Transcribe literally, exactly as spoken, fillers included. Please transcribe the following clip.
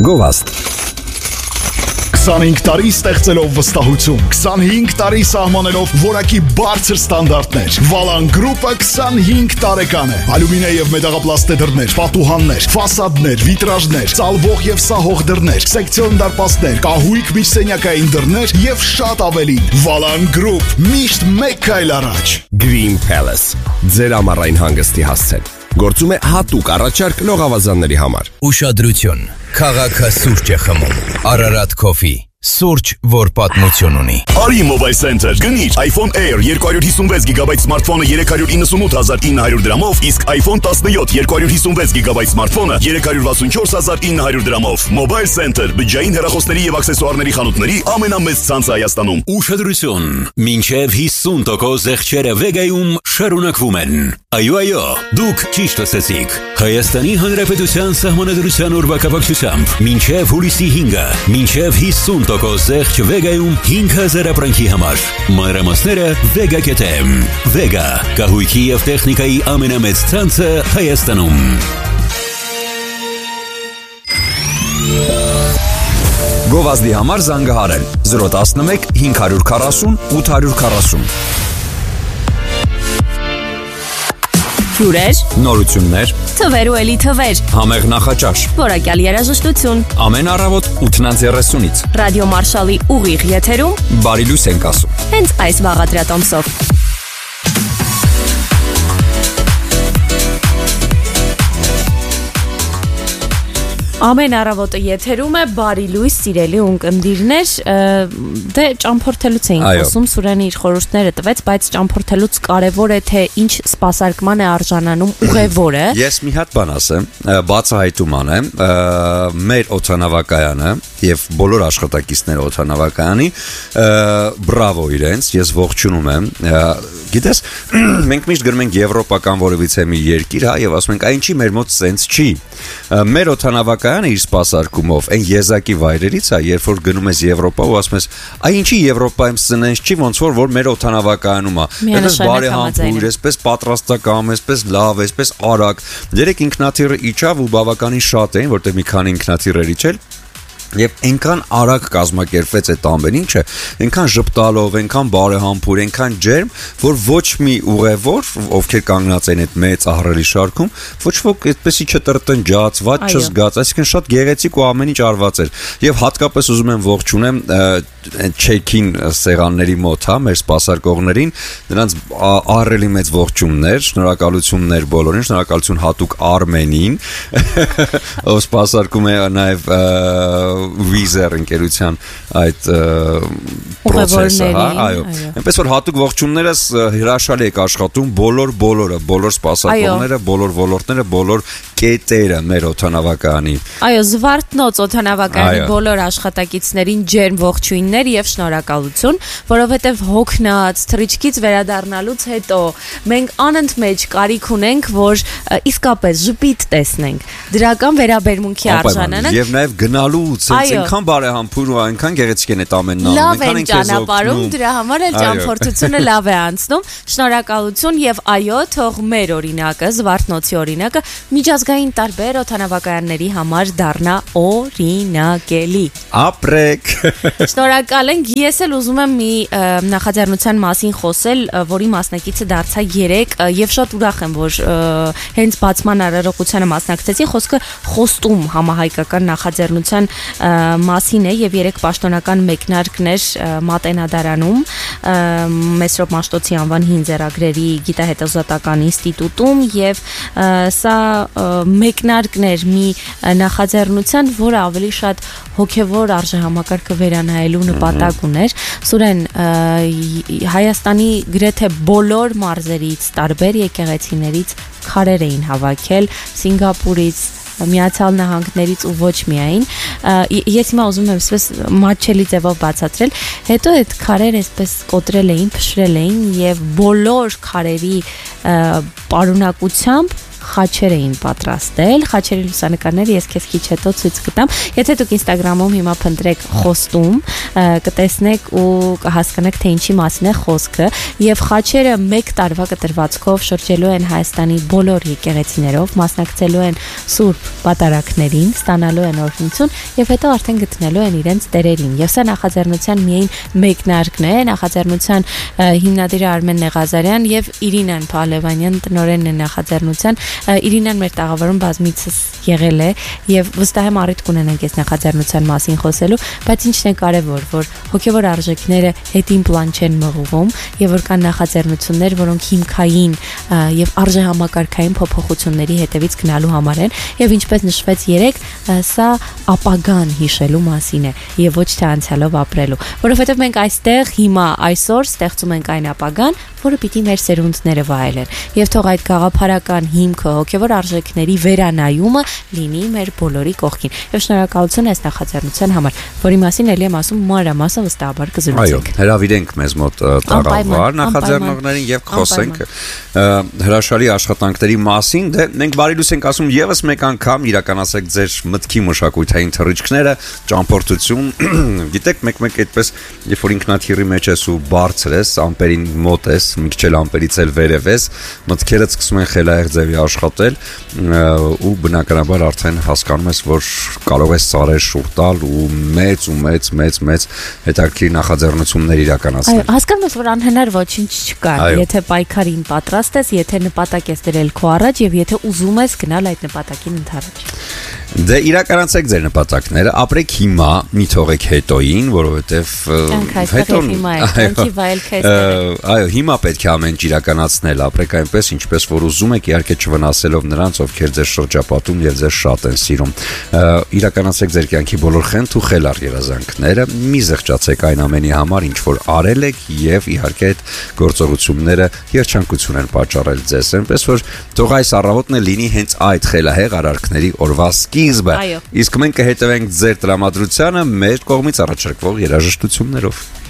Գովաստ քսանհինգ տարի ստեղծելով վստահություն, քսանհինգ տարի սահմանելով որակի բարձր ստանդարտներ։ Վալան գրուպը քսանհինգ տարեկան է։ Ալյումինե եւ մետաղապլաստե դռներ, պատուհաններ, ֆասադներ, վիտրաժներ, ծալվող եւ սահող դռներ, սեկցիոն դարպասներ, կահույք միջսենյակային դռներ եւ շատ ավելին։ Վալան գրուպ, միշտ մեկ քայլ առաջ։ Green Palace ձեր ամառային հանգստի հասցեն։ Գործում է հատուկ առաջարկ լողավազանների համար։ Ուշադրություն, քաղաքը սուրճ է խմում։ Ararat Coffee Սուրճ, որ պատմություն ունի։ Արի Mobile Center, գնիր iPhone Air երկու հարյուր հիսունվեց գիգաբայթ սմարթֆոնը երեք հարյուր իննսունութ հազար ինը հարյուր դրամով, իսկ iPhone տասնյոթ երկու հարյուր հիսունվեց գիգաբայթ սմարթֆոնը երեք հարյուր վաթսունչորս հազար ինը հարյուր դրամով։ Mobile Center, բջջային հեռախոսների եւ աքսեսուարների խանութների ամենամեծ ցանցը Հայաստանում։ Ուշադրություն, մինչև հիսուն տոկոս զեղչերը Vega-ում շարունակվում են։ Այո, այո, դուք ճիշտ ասեցիք։ Հայաստանի Հանրապետության Սահմանադրության օրվա կապակցությամբ մինչև հուլիսի հինգը, մինչև հիսուն տոկոս զեղչ Vega-ում հինգ հազար ապրանքի համար։ Մանրամասները Vega.am։ Vega, կահույքի եւ տեխնիկայի ամենամեծ ցանցը Հայաստանում։ Գովազդի համար զանգահարել զրո տասնմեկ հինգ հարյուր քառասուն ութ հարյուր քառասուն։ Հյուրեր, նորություններ, թվեր ու էլի թվեր, համեղ նախաճաշ, որակյալ երաժշտություն, ամեն առավոտ ութն երեսունից։ Ռադիո Մարշալի ուղիղ եթերում բարի լույս ենք ասում։ հենց այս վաղադրատոմսով։ Ամեն առավոտը եթերում է բարի լույս սիրելի ունկնդիրներ, դե ճամփորդելուց էին խոսում, Սուրենը իր խորհուրդները տվեց, բայց ճամփորդելուց կարևոր է թե ինչ սպասարկման է արժանանում ուղևորը։ Ես մի հատ բան ասեմ, բացահայտում անեմ, մեր օդանավակայանը եւ բոլոր աշխատակիցները օդանավակայանի, բրավո իրենց, ես ողջունում եմ։ Գիտես, մենք միշտ գրում ենք եվրոպական որևիցե մի երկիր, հա, եւ ասում ենք, այ ինչի մեր մոտ սենց չի։ Մեր օդանավակայանը իր սպասարկումով այն եզակի վայրերից է, երբ որ գնում ես Եվրոպա ու ասում ես, այ ինչի Եվրոպայում սենց չի, ոնց որ որ մեր օդանավակայանում է։ Այսպես բարեհամբույր, այսպես պատրաստական, այսպես լավ, այսպես արագ։ Երեք ինքնաթիռը իջավ ու բավականին շատ էին, որտեղ մի քանի ինքնաթիռեր իջել։ Եվ այնքան արագ կազմակերպվեց այդ ամեն ինչը, այնքան ժպտալով, այնքան բարեհամբույր, այնքան ջերմ, որ ոչ մի ուղևոր, ովքեր կանգնած են այդ մեծ ահռելի շարքում, ոչ ոք այդպեսի չտրտնջաց, ված չզգաց, այսինքն շատ գեղեցիկ ու ամեն ինչ արված էր։ Եվ հատկապես ուզում եմ ողջունեմ check-in սեղանների մոտ, հա, մեր սպասարկողներին, նրանց ահռելի մեծ ողջույններ, շնորհակալություններ բոլորին, շնորհակալություն հատուկ Արմենին, ով սպասարկում է նաև Վիզեր ընկերության այդ process-ը, հա, այո։ Այնպես որ հատուկ ողջույններս հրաշալի եք աշխատում բոլոր բոլորը, բոլոր սպասարկողները, բոլոր ոլորտները, բոլոր կետերը մեր օդանավակայանի։ Այո, Զվարթնոց օդանավակայանի բոլոր աշխատակիցներին ջերմ ողջույններ եւ շնորհակալություն, որովհետեւ հոգնած թռիչքից վերադառնալուց հետո մենք անընդմեջ կարիք ունենք, որ իսկապես ժպիտ տեսնենք, դրական վերաբերմունքի արժանանանք եւ նաեւ գնալուց այնքան բարեհամբույր ու այնքան գեղեցիկ են այդ ամենն անում, լավ են ճանապարհում, դրա համար էլ ճամփորդությունը լավ է անցնում։ Շնորհակալություն եւ այո, թող մեր օրինակը, Զվարթնոցի օրինակը միջազգային տարբեր օդանավակայանների համար դառնա օրինակելի։ Ապրեք։ Շնորհակալ ենք։ Ես էլ ուզում եմ մի նախաձեռնության մասին խոսել, որի մասնակիցը դարձա երեք եւ շատ ուրախ եմ, որ հենց բացման արարողությանը մասնակցեցի։ Խոսքը խոստում համահայկական նախաձեռնության մասին է եւ երեք պաշտոնական մեկնարկներ Մատենադարանում, Մեսրոպ Մաշտոցի անվան հին ձեռագրերի գիտահետազոտական ինստիտուտում եւ սա մեկնարկներ մի նախաձեռնության, որը ավելի շատ հոգևոր արժեհամակարգը վերանայելու նպատակ ուներ։ Սուրեն, Հայաստանի գրեթե բոլոր մարզերից, տարբեր եկեղեցիներից քարեր էին հավաքել, Սինգապուրից, Միացյալ Նահանգներից ու ոչ միայն։ Ես հիմա ուզում եմ այսպես մատչելի ձևով բացատրել, հետո այդ քարերը այսպես կոտրել էին, փշրել էին եւ բոլոր քարերի պարունակությամբ խաչեր էին պատրաստել, խաչերի լուսանկարները ես քեզ քիչ հետո ցույց կտամ։ Եթե դուք Instagram-ում հիմա փնտրեք խոստում, կտեսնեք ու կհասկանաք թե ինչի մասին է խոսքը, եւ խաչերը մեկ տարվա կտրվածքով շրջելու են Հայաստանի բոլոր եկեղեցիներով, մասնակցելու են սուրբ պատարակներին, ստանալու են օրհնություն եւ հետո արդեն գտնելու են իրենց տերերին։ Եվ սա նախաձեռնության միայն մեկնարկն է, նախաձեռնության հիմնադիրը Արմեն Նեղազարյան եւ Իրինան Փալևանյան տնօրենն է նախաձեռնության։ Իրինան մեր տաղավարում բազմիցս եղել է եւ վստահ եմ առիթ կունենանք այս նախաձեռնության մասին խոսելու, բայց ինչն է կարեւոր, որ հոգեվոր արժեքները հետին պլան չեն մղվում եւ որ կան նախաձեռնություններ, որոնք հիմքային եւ արժեհամակարգային փոփոխությունների հետևից գնալու համար են եւ ինչպես նշվեց երեք, սա ապագան հիշելու մասին է եւ ոչ թե անցյալով ապրելու, որովհետեւ մենք այստեղ հիմա այսօր ստեղծում ենք այն ապագան, որը պիտի մեր սերունդները վայելեն եւ թող այդ գաղափարական հիմքը, հոգեվոր արժեքների վերանայումը լինի մեր բոլորի կողքին։ Եվ շնորհակալություն այս նախաձեռնության համար, որի մասին ելի եմ ասում մանրամասն վստահաբար կզրուցենք։ Այո, հրավիրենք մեզ մոտ տաղավար նախաձեռնողներին եւ կխոսենք հրաշալի աշխատանքների մասին։ Դե մենք բարի լույս ենք ասում եւս մեկ անգամ, իրականացեք ձեր մտքի մշակութային թռիչքները, ճամփորդություն, գիտեք, մեկ-մեկ այդպես, երբ որ ինքնաթիռի մեջ ես ու բարձր ես, ամպերին մոտ ես, մի քիչ էլ ամպերից էլ վերև ես, մտքերդ սկսում են խելահեղ ձևի աշխատել ու բնականաբար արդեն հասկանում ես, որ կարող ես ծառեր շուռ տալ ու մեծ ու մեծ մեծ մեծ հետաքրքիր նախաձեռնություններ իրականացնել։ Այո, հասկանում ես, որ անհնար ոչինչ չկա, եթե պայքարին պատրաստ ես, եթե նպատակ ես դրել քո առաջ եւ եթե ուզում ես գնալ այդ նպատակին ընդառաջ։ Դե իրականացեք ձեր նպատակները, ապրեք հիմա, մի թողեք հետոին, որովհետև հետոն այո, հիմա պետք է ամեն ինչ իրականացնել, ապրեք այնպես, ինչպես որ ուզում եք, իհարկե չվնասելով նրանց, ովքեր ձեր շրջապատում եւ ձեզ շատ են սիրում։ Իրականացեք ձեր կյանքի բոլոր խենթ ու խելառ երազանքները, մի զղջացեք այն ամենի համար, ինչ որ արել եք եւ իհարկե այդ գործողությունները երջանկություն են պատճառել ձեզ, այնպես որ թող այս առավոտն լինի հենց այդ խելահեղ արարքների օրվա սկիզբը։ Իսկ մենք կհետևենք ձեր տրամադրությանը մեր կողմից առաջարկվող երաժշտություններով։